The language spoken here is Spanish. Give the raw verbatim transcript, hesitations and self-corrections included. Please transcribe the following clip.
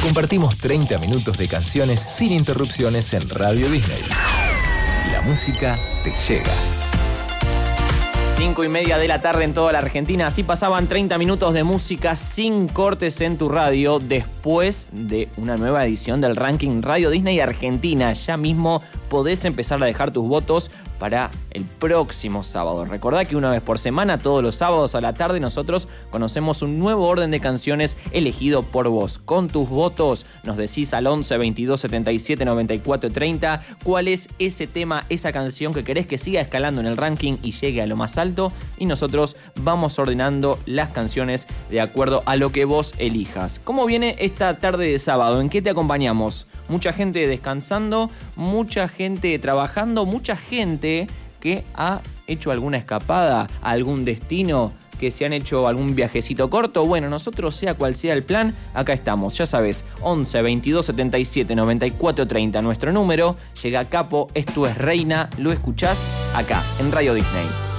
Compartimos treinta minutos de canciones sin interrupciones en Radio Disney. La música te llega. Cinco y media de la tarde en toda la Argentina. Así pasaban treinta minutos de música sin cortes en tu radio después de una nueva edición del ranking Radio Disney Argentina. Ya mismo podés empezar a dejar tus votos para el próximo sábado. Recordá que una vez por semana, todos los sábados a la tarde, nosotros conocemos un nuevo orden de canciones elegido por vos. Con tus votos nos decís al once, veintidós, setenta y siete, noventa y cuatro, treinta cuál es ese tema, esa canción que querés que siga escalando en el ranking y llegue a lo más alto, y nosotros vamos ordenando las canciones de acuerdo a lo que vos elijas. ¿Cómo viene esta tarde de sábado? ¿En qué te acompañamos? Mucha gente descansando, mucha gente trabajando, mucha gente que ha hecho alguna escapada a algún destino, que se han hecho algún viajecito corto. Bueno, nosotros, sea cual sea el plan, acá estamos. Ya sabes, once, veintidós, setenta y siete, noventa y cuatro, treinta, nuestro número. Llega Capo, esto es Reina, lo escuchás acá en Radio Disney.